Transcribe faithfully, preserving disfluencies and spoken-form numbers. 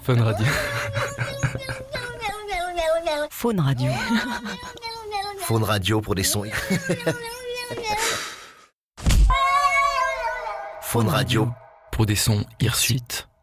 Faune Radio. Faune Radio. Faune Radio pour des sons. Faune Radio Pour des sons hirsuites.